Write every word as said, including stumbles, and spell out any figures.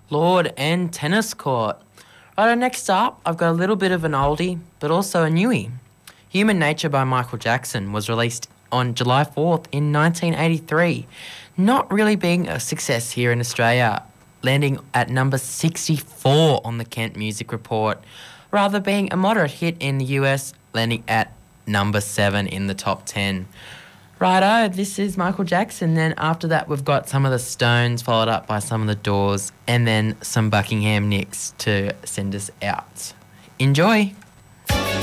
Lord and Tennis Court. Right, next up, I've got a little bit of an oldie, but also a newie. Human Nature by Michael Jackson was released on July fourth in nineteen eighty-three, not really being a success here in Australia, landing at number sixty-four on the Kent Music Report, rather being a moderate hit in the U S, landing at number seven in the top ten. Righto, this is Michael Jackson. Then after that, we've got some of the Stones, followed up by some of the Doors, and then some Buckingham Nicks to send us out. Enjoy.